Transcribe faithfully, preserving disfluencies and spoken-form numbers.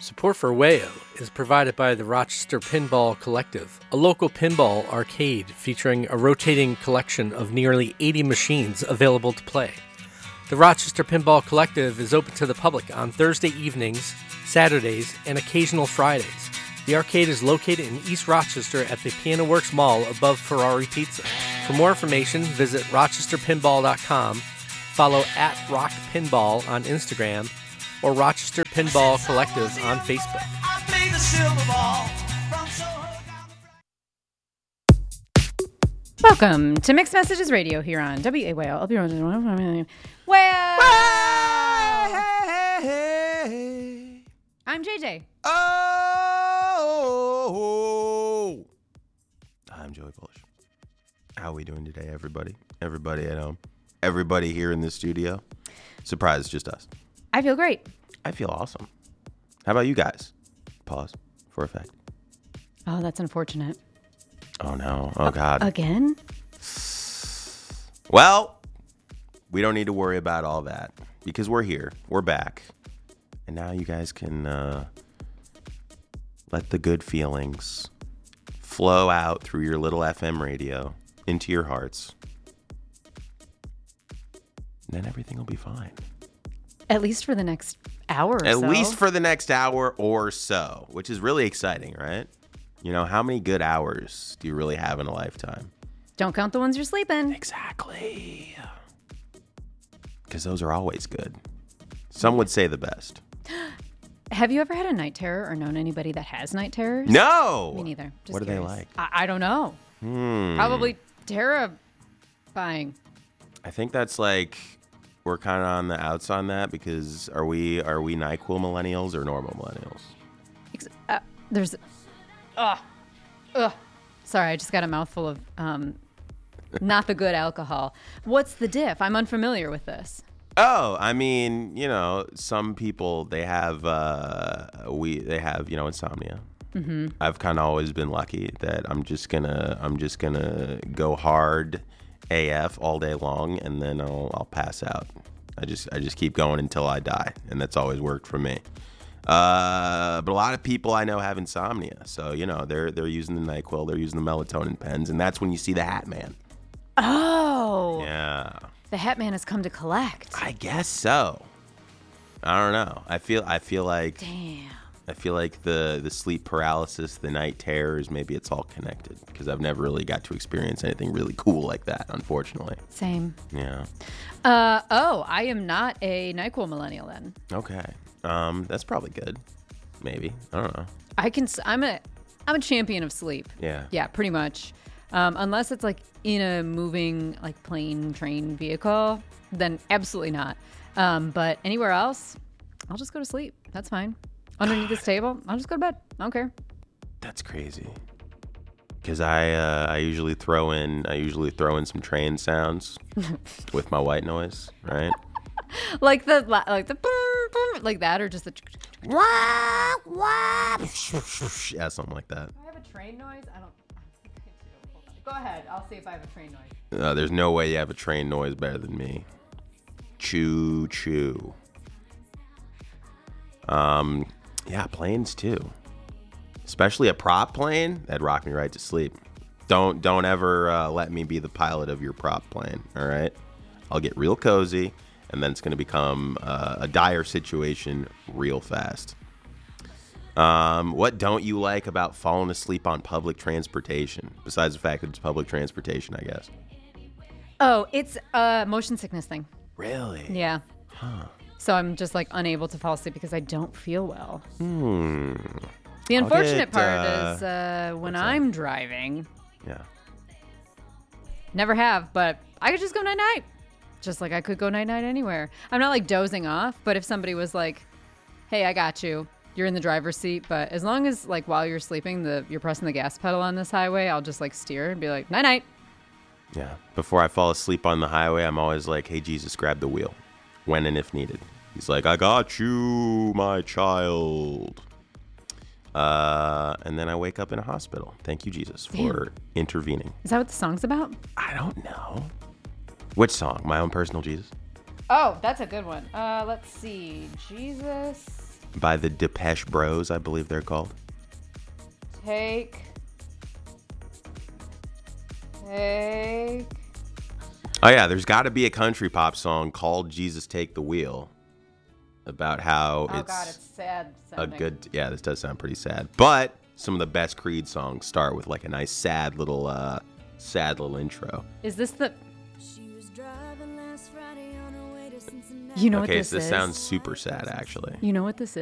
Support for Wayo is provided by the Rochester Pinball Collective, a local pinball arcade featuring a rotating collection of nearly eighty machines available to play. The Rochester Pinball Collective is open to the public on Thursday evenings, Saturdays, and occasional Fridays. The arcade is located in East Rochester at the Piano Works Mall above Ferrari Pizza. For more information, visit rochester pinball dot com, follow at Rock Pinball on Instagram, or Rochester Pinball Collective on Facebook. Welcome to Mixed Messages Radio here on W A Y O. I'll be running. Well, I'm J J. Oh, I'm Joey Bullish. How are we doing today, everybody? Everybody at home? Everybody here in the studio? Surprise, it's just us. I feel great. I feel awesome. How about you guys? Pause for effect. Oh, that's unfortunate. Oh, no. Oh, God. Again? Well, we don't need to worry about all that because we're here. We're back. And now you guys can uh, let the good feelings flow out through your little F M radio into your hearts. And then everything will be fine. At least for the next hour or At so. At least for the next hour or so, which is really exciting, right? You know, how many good hours do you really have in a lifetime? Don't count the ones you're sleeping. Exactly. Because those are always good. Some would say the best. Have you ever had a night terror or known anybody that has night terrors? No. Me neither. Just what are curious. they like? I, I don't know. Hmm. Probably terrifying. I think that's like we're kind of on the outs on that because are we are we NyQuil millennials or normal millennials? Uh, there's, ugh, ugh. Sorry, I just got a mouthful of um, not the good alcohol. What's the diff? I'm unfamiliar with this. Oh, I mean, you know, some people they have uh, we they have you know insomnia. Mm-hmm. I've kind of always been lucky that I'm just gonna I'm just gonna go hard A F all day long, and then I'll I'll pass out. I just I just keep going until I die, and that's always worked for me. Uh, but a lot of people I know have insomnia, so you know they're they're using the NyQuil, they're using the melatonin pens, and that's when you see the Hat Man. Oh, yeah. The Hat Man has come to collect. I guess so. I don't know. I feel I feel like Damn. I feel like the the sleep paralysis, the night terrors, maybe it's all connected because I've never really got to experience anything really cool like that, unfortunately. Same. Yeah. Uh oh, I am not a NyQuil millennial then. Okay. Um, that's probably good. Maybe. I don't know. I can. I'm a. I'm a champion of sleep. Yeah. Yeah, pretty much. Um, unless it's like in a moving like plane, train, vehicle, then absolutely not. Um, but anywhere else, I'll just go to sleep. That's fine. Underneath this table, I'll just go to bed. I don't care. That's crazy. Because I uh, I usually throw in I usually throw in some train sounds with my white noise, right? Like the like the like that, or just the wah wah. Yeah, something like that. Do I have a train noise? I don't. Go ahead. I'll see if I have a train noise. Uh, there's no way you have a train noise better than me. Choo choo. Um, yeah, planes too. Especially a prop plane, that'd rock me right to sleep. Don't don't ever uh, let me be the pilot of your prop plane. All right, I'll get real cozy, and then it's gonna become uh, a dire situation real fast. Um, what don't you like about falling asleep on public transportation? Besides the fact that it's public transportation, I guess. Oh, it's a motion sickness thing. Really? Yeah. Huh. So I'm just like unable to fall asleep because I don't feel well. Hmm. The unfortunate get, part uh, is uh, when what's I'm that? driving. Yeah. Never have, but I could just go night night. Just like I could go night night anywhere. I'm not like dozing off, but if somebody was like, "Hey, I got you. You're in the driver's seat, but as long as like while you're sleeping, the you're pressing the gas pedal on this highway, I'll just like steer and be like, night night." Yeah. Before I fall asleep on the highway, I'm always like, "Hey, Jesus, grab the wheel," when and if needed. He's like, "I got you, my child." Uh, and then I wake up in a hospital. Thank you, Jesus, for Damn. intervening. Is that what the song's about? I don't know. Which song? My Own Personal Jesus? Oh, that's a good one. Uh, let's see. Jesus. by the Depeche Bros, I believe they're called. Take. Take. Oh yeah, there's got to be a country pop song called "Jesus Take the Wheel," about how Oh it's, God, it's sad. a Sounding. good. Yeah, this does sound pretty sad. But some of the best Creed songs start with like a nice sad little, uh, sad little intro. Is this the? You know what Okay, this so this is? sounds super sad actually. You know what this is?